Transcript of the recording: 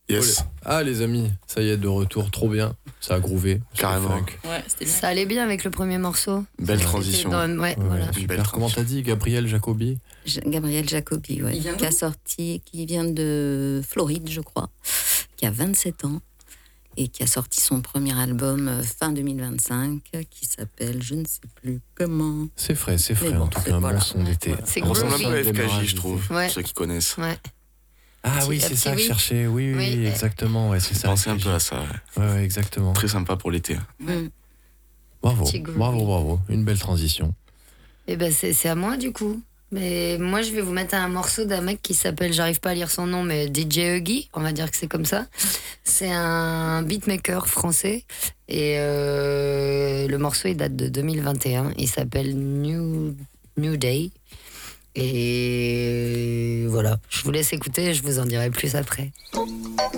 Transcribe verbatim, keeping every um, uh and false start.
Yes. Ah les amis, ça y est, de retour, trop bien. Ça a groové. Carrément. Ouais, c'était bien. Ça allait bien avec le premier morceau. Belle C'était transition. dans- ouais, Ouais, voilà. Une belle super. Comment transition. t'as dit, Gabriel Jacobi? Je- Gabriel Jacobi, ouais, Il vient qui a d'où sorti, qui vient de Floride, je crois, qui a vingt-sept ans et qui a sorti son premier album euh, fin deux mille vingt-cinq, qui s'appelle je ne sais plus comment. C'est frais, c'est frais, Mais bon, en tout c'est- cas, un voilà. bon son d'été. C'est On ressemble un groovy. peu à F K J, Démarrage je trouve, Ouais. ceux qui connaissent. Ouais. Ah oui, Petit- c'est petit ça que je oui. cherchais. Oui, oui, Oui, oui, euh, exactement. Ouais, c'est ça. Pensez un peu à ça. ouais. Ouais, ouais, exactement. Très sympa pour l'été. Mm. Bravo, Petit groovy. bravo, bravo. Une belle transition. Et ben c'est c'est à moi du coup. Mais moi je vais vous mettre un morceau d'un mec qui s'appelle, j'arrive pas à lire son nom, mais D J Huggy, on va dire que c'est comme ça. C'est un beatmaker français et euh, le morceau il date de deux mille vingt et un. Il s'appelle New New Day. Et voilà, je vous laisse écouter, je vous en dirai plus après. Thank